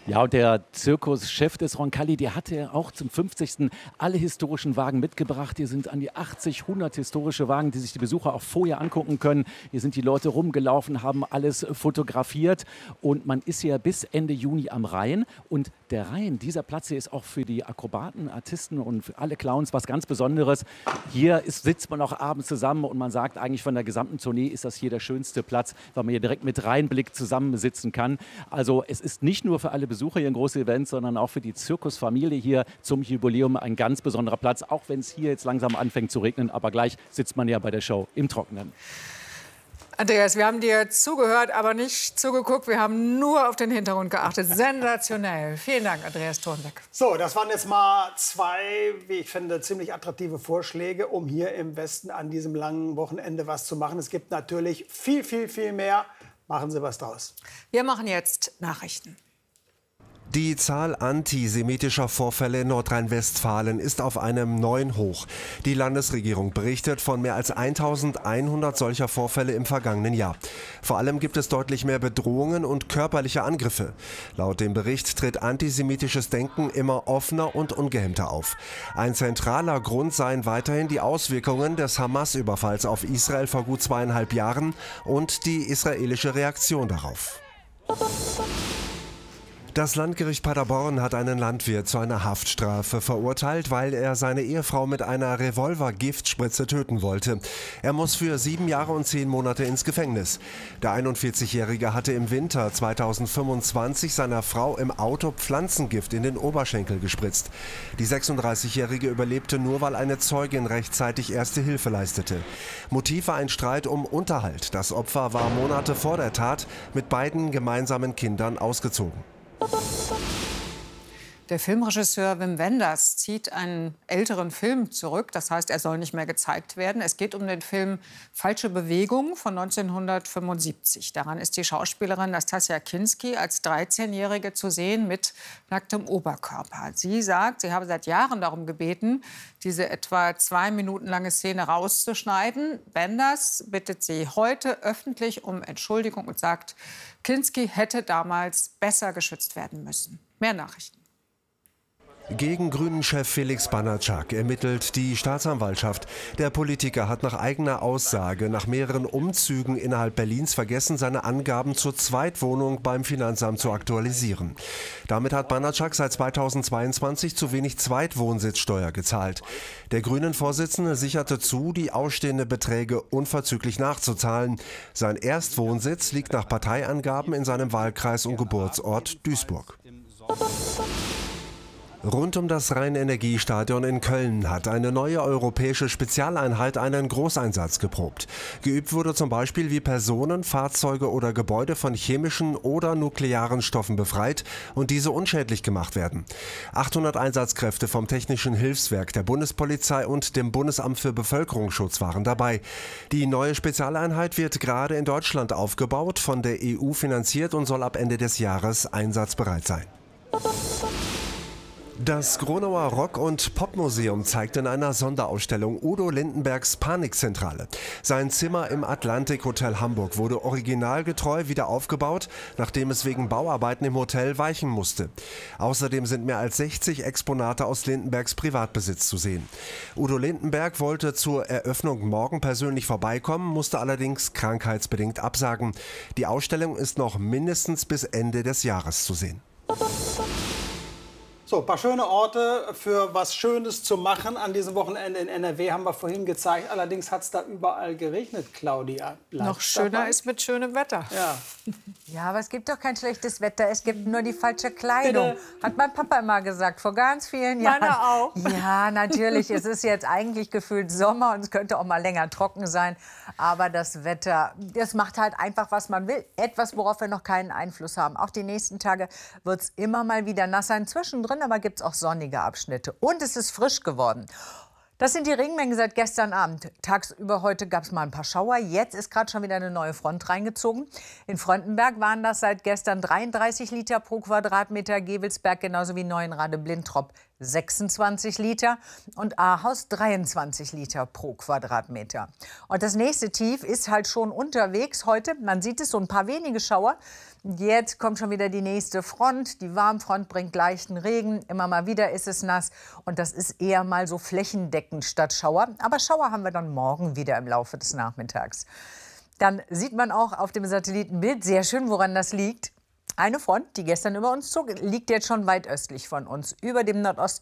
Ja, und der Zirkuschef des Roncalli, der hatte auch zum 50. alle historischen Wagen mitgebracht. Hier sind an die 80, 100 historische Wagen, die sich die Besucher auch vorher angucken können. Hier sind die Leute rumgelaufen, haben alles fotografiert. Und man ist ja bis Ende Juni am Rhein. Und der Rhein, dieser Platz hier ist auch für die Akrobaten, Artisten und für alle Clowns was ganz Besonderes. Hier sitzt man auch abends zusammen und man sagt eigentlich von der gesamten Tournee ist das hier der schönste Platz, weil man hier direkt mit Rheinblick zusammensitzen kann. Also es ist nicht nur für alle Besucher hier ein großes Event, sondern auch für die Zirkusfamilie hier zum Jubiläum ein ganz besonderer Platz, auch wenn es hier jetzt langsam anfängt zu regnen, aber gleich sitzt man ja bei der Show im Trockenen. Andreas, wir haben dir zugehört, aber nicht zugeguckt. Wir haben nur auf den Hintergrund geachtet. Sensationell. Vielen Dank, Andreas Thornbeck. So, das waren jetzt mal zwei, wie ich finde, ziemlich attraktive Vorschläge, um hier im Westen an diesem langen Wochenende was zu machen. Es gibt natürlich viel, viel, viel mehr. Machen Sie was draus. Wir machen jetzt Nachrichten. Die Zahl antisemitischer Vorfälle in Nordrhein-Westfalen ist auf einem neuen Hoch. Die Landesregierung berichtet von mehr als 1100 solcher Vorfälle im vergangenen Jahr. Vor allem gibt es deutlich mehr Bedrohungen und körperliche Angriffe. Laut dem Bericht tritt antisemitisches Denken immer offener und ungehemmter auf. Ein zentraler Grund seien weiterhin die Auswirkungen des Hamas-Überfalls auf Israel vor gut 2,5 Jahren und die israelische Reaktion darauf. Das Landgericht Paderborn hat einen Landwirt zu einer Haftstrafe verurteilt, weil er seine Ehefrau mit einer Revolver-Giftspritze töten wollte. Er muss für 7 Jahre und 10 Monate ins Gefängnis. Der 41-Jährige hatte im Winter 2025 seiner Frau im Auto Pflanzengift in den Oberschenkel gespritzt. Die 36-Jährige überlebte nur, weil eine Zeugin rechtzeitig Erste Hilfe leistete. Motiv war ein Streit um Unterhalt. Das Opfer war Monate vor der Tat mit beiden gemeinsamen Kindern ausgezogen. Der Filmregisseur Wim Wenders zieht einen älteren Film zurück. Das heißt, er soll nicht mehr gezeigt werden. Es geht um den Film Falsche Bewegung von 1975. Daran ist die Schauspielerin Nastassja Kinski als 13-Jährige zu sehen mit nacktem Oberkörper. Sie sagt, sie habe seit Jahren darum gebeten, diese etwa 2 Minuten lange Szene rauszuschneiden. Wenders bittet sie heute öffentlich um Entschuldigung und sagt, Kinski hätte damals besser geschützt werden müssen. Mehr Nachrichten. Gegen Grünen-Chef Felix Banatschak ermittelt die Staatsanwaltschaft. Der Politiker hat nach eigener Aussage nach mehreren Umzügen innerhalb Berlins vergessen, seine Angaben zur Zweitwohnung beim Finanzamt zu aktualisieren. Damit hat Banatschak seit 2022 zu wenig Zweitwohnsitzsteuer gezahlt. Der Grünen-Vorsitzende sicherte zu, die ausstehenden Beträge unverzüglich nachzuzahlen. Sein Erstwohnsitz liegt nach Parteiangaben in seinem Wahlkreis und Geburtsort Duisburg. Rund um das Rhein-Energiestadion in Köln hat eine neue europäische Spezialeinheit einen Großeinsatz geprobt. Geübt wurde zum Beispiel, wie Personen, Fahrzeuge oder Gebäude von chemischen oder nuklearen Stoffen befreit und diese unschädlich gemacht werden. 800 Einsatzkräfte vom Technischen Hilfswerk der Bundespolizei und dem Bundesamt für Bevölkerungsschutz waren dabei. Die neue Spezialeinheit wird gerade in Deutschland aufgebaut, von der EU finanziert und soll ab Ende des Jahres einsatzbereit sein. Das Gronauer Rock- und Popmuseum zeigt in einer Sonderausstellung Udo Lindenbergs Panikzentrale. Sein Zimmer im Atlantik Hotel Hamburg wurde originalgetreu wieder aufgebaut, nachdem es wegen Bauarbeiten im Hotel weichen musste. Außerdem sind mehr als 60 Exponate aus Lindenbergs Privatbesitz zu sehen. Udo Lindenberg wollte zur Eröffnung morgen persönlich vorbeikommen, musste allerdings krankheitsbedingt absagen. Die Ausstellung ist noch mindestens bis Ende des Jahres zu sehen. So, ein paar schöne Orte für was Schönes zu machen an diesem Wochenende in NRW haben wir vorhin gezeigt. Allerdings hat es da überall geregnet, Claudia. Noch schöner ist mit schönem Wetter. Ja. Ja, aber es gibt doch kein schlechtes Wetter. Es gibt nur die falsche Kleidung. Hat mein Papa immer gesagt, vor ganz vielen Jahren. Meiner auch. Ja, natürlich. Es ist jetzt eigentlich gefühlt Sommer und es könnte auch mal länger trocken sein. Aber das Wetter, das macht halt einfach, was man will. Etwas, worauf wir noch keinen Einfluss haben. Auch die nächsten Tage wird es immer mal wieder nass sein. Zwischendrin aber gibt es auch sonnige Abschnitte. Und es ist frisch geworden. Das sind die Regenmengen seit gestern Abend. Tagsüber heute gab es mal ein paar Schauer. Jetzt ist gerade schon wieder eine neue Front reingezogen. In Fröndenberg waren das seit gestern 33 Liter pro Quadratmeter, Gevelsberg genauso wie Neuenrade-Blintrop 26 Liter und Ahaus 23 Liter pro Quadratmeter. Und das nächste Tief ist halt schon unterwegs heute. Man sieht es, so ein paar wenige Schauer. Jetzt kommt schon wieder die nächste Front. Die Warmfront bringt leichten Regen. Immer mal wieder ist es nass. Und das ist eher mal so flächendeckend statt Schauer. Aber Schauer haben wir dann morgen wieder im Laufe des Nachmittags. Dann sieht man auch auf dem Satellitenbild sehr schön, woran das liegt. Eine Front, die gestern über uns zog, liegt jetzt schon weit östlich von uns, über dem Nordosten